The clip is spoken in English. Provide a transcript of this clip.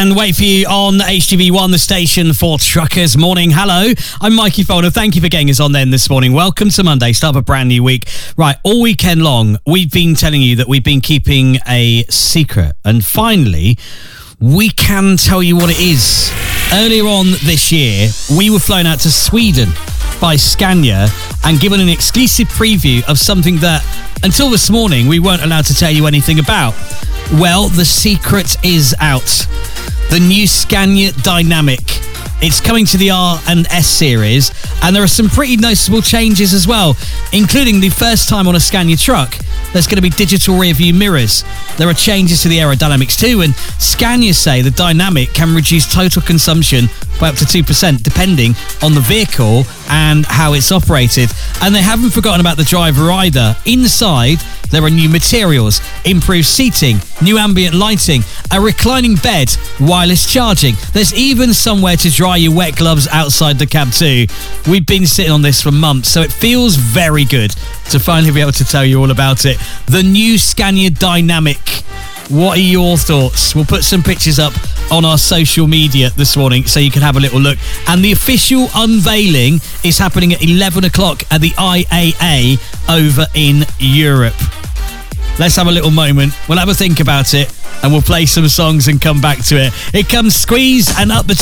and wait for you on HTV1, the station for truckers. Morning, hello. I'm Mikey Folder. Thank you for getting us on then this morning. Welcome to Monday, start of a brand new week. Right, all weekend long, we've been telling you that we've been keeping a secret. And finally, we can tell you what it is. Earlier on this year, we were flown out to Sweden by Scania and given an exclusive preview of something that, until this morning, we weren't allowed to tell you anything about. Well, the secret is out. The new Scania Dynamic. It's coming to the R and S series, and there are some pretty noticeable changes as well, including the first time on a Scania truck there's going to be digital rear view mirrors. There are changes to the aerodynamics too, and Scania say the Dynamic can reduce total consumption by up to 2% depending on the vehicle and how it's operated. And they haven't forgotten about the driver either. Inside, there are new materials, improved seating, new ambient lighting, a reclining bed, wireless charging. There's even somewhere to dry your wet gloves outside the cab too. We've been sitting on this for months, so it feels very good to finally be able to tell you all about it. The new Scania Dynamic. What are your thoughts? We'll put some pictures up on our social media this morning so you can have a little look. And the official unveiling is happening at 11 o'clock at the IAA over in Europe. Let's have a little moment. We'll have a think about it and we'll play some songs and come back to it. It comes Squeeze and Up the